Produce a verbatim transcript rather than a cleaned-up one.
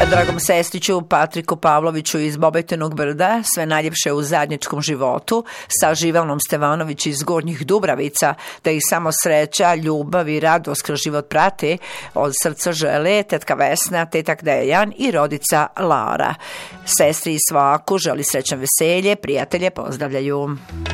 Dragom sestriću Patriku Pavloviću iz Bobetinog brda sve najljepše u zajedničkom životu, sa Živalnom Stevanović iz Gornjih Dubravica, da ih samo sreća, ljubav i radost kroz život prate, od srca žele tetka Vesna, tetak Dejan i rodica Lara. Sestri i svaku želi srećan veselje, prijatelje pozdravljaju.